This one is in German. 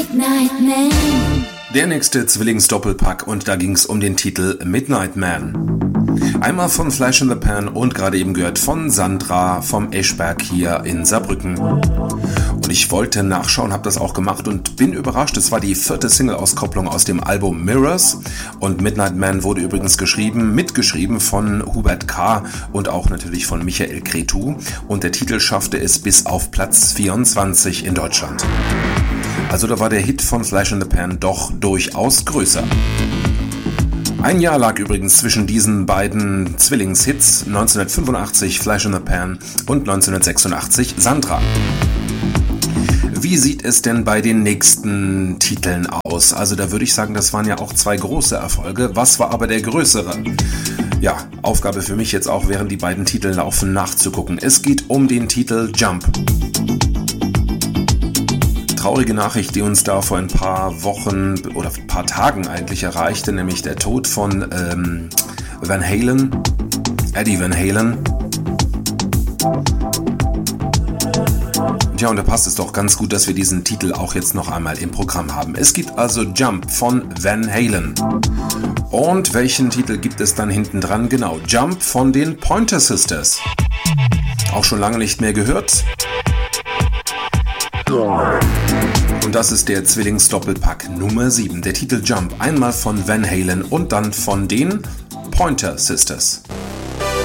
Midnight Man. Der nächste Zwillingsdoppelpack und da ging's um den Titel Midnight Man. Einmal von Flash in the Pan und gerade eben gehört von Sandra vom Eschberg hier in Saarbrücken. Und ich wollte nachschauen, habe das auch gemacht und bin überrascht. Es war die 4. Single-Auskopplung aus dem Album Mirrors und Midnight Man wurde übrigens mitgeschrieben von Hubert K. und auch natürlich von Michael Cretu und der Titel schaffte es bis auf Platz 24 in Deutschland. Also da war der Hit von Flash in the Pan doch durchaus größer. Ein Jahr lag übrigens zwischen diesen beiden Zwillingshits, 1985 Flash in the Pan und 1986 Sandra. Wie sieht es denn bei den nächsten Titeln aus? Also da würde ich sagen, das waren ja auch 2 große Erfolge. Was war aber der größere? Ja, Aufgabe für mich jetzt auch, während die beiden Titel laufen, nachzugucken. Es geht um den Titel Jump. Traurige Nachricht, die uns da vor ein paar Wochen oder ein paar Tagen eigentlich erreichte, nämlich der Tod von Van Halen, Eddie Van Halen. Tja, und da passt es doch ganz gut, dass wir diesen Titel auch jetzt noch einmal im Programm haben. Es gibt also Jump von Van Halen. Und welchen Titel gibt es dann hinten dran? Genau, Jump von den Pointer Sisters. Auch schon lange nicht mehr gehört. Und das ist der Zwillingsdoppelpack Nummer 7. Der Titel Jump, einmal von Van Halen und dann von den Pointer Sisters.